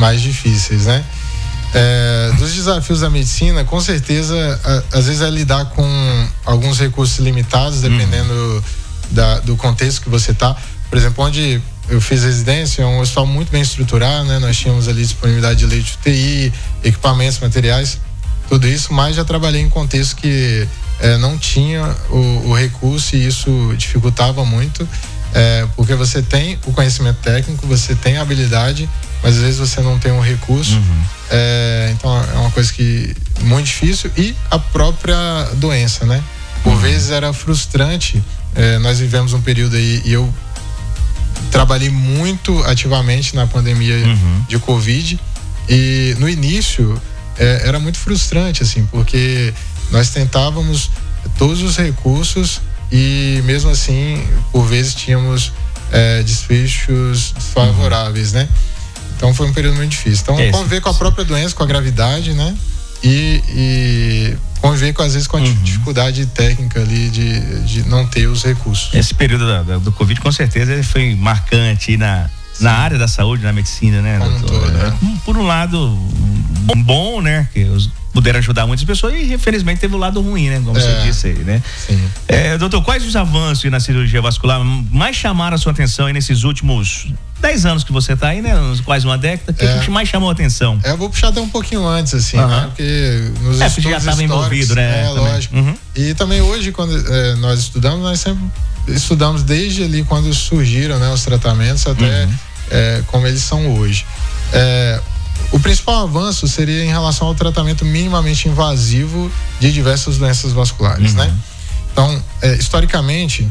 mais difíceis, né? Dos desafios da medicina, com certeza, às vezes é lidar com alguns recursos limitados, dependendo do contexto que você está. Por exemplo, onde eu fiz residência, é um hospital muito bem estruturado, né? Nós tínhamos ali disponibilidade de leite de UTI, equipamentos, materiais, tudo isso, mas já trabalhei em contexto que não tinha o recurso, e isso dificultava muito, porque você tem o conhecimento técnico, você tem a habilidade, mas às vezes você não tem um recurso. Então é uma coisa que muito difícil, e a própria doença, né? Por vezes era frustrante. Nós vivemos um período aí, e eu trabalhei muito ativamente na pandemia de Covid, e no início era muito frustrante, assim, porque nós tentávamos todos os recursos e mesmo assim, por vezes tínhamos desfechos desfavoráveis, né? Então foi um período muito difícil. Então conviver com a própria doença, com a gravidade, né? E conviver às vezes com a dificuldade técnica ali de não ter os recursos. Esse período do Covid, com certeza, ele foi marcante na área da saúde, na medicina, né, doutor? Por um lado bom, né, que puderam ajudar muitas pessoas, e infelizmente teve o lado ruim, né, como você disse aí, né? Sim. Doutor, quais os avanços na cirurgia vascular mais chamaram a sua atenção aí nesses últimos 10 anos que você está aí, né? Quase uma década. O que mais chamou a atenção? Eu vou puxar até um pouquinho antes, assim, né? Porque nos estudos já estava envolvido, né? Lógico. E também hoje, quando nós estudamos, nós sempre estudamos desde ali quando surgiram, né, os tratamentos até como eles são hoje. O principal avanço seria em relação ao tratamento minimamente invasivo de diversas doenças vasculares, né? Então, historicamente,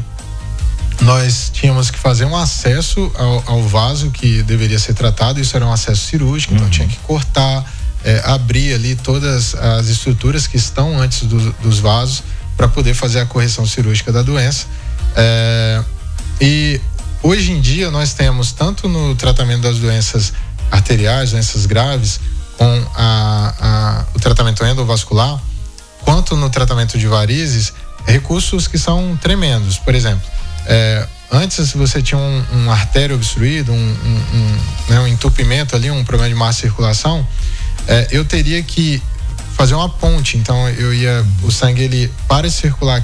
nós tínhamos que fazer um acesso ao vaso que deveria ser tratado. Isso era um acesso cirúrgico, então tinha que cortar, abrir ali todas as estruturas que estão antes dos vasos para poder fazer a correção cirúrgica da doença. E hoje em dia nós temos, tanto no tratamento das doenças arteriais, doenças graves, com o tratamento endovascular, quanto no tratamento de varizes, recursos que são tremendos. Por exemplo, antes, se você tinha um artério obstruído, um entupimento ali, um problema de má circulação, eu teria que fazer uma ponte. Então o sangue, ele para de circular